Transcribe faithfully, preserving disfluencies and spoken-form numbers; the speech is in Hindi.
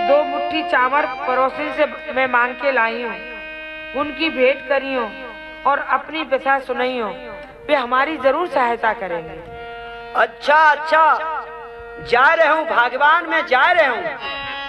दो मुट्ठी चावल पड़ोसी से मैं मांग के लाई हूँ, उनकी भेंट करी हूँ और अपनी व्यथा सुनाई हूँ। वे हमारी जरूर सहायता करेंगे। अच्छा अच्छा, जा रहे हूँ भागवान में जा रहे हूँ।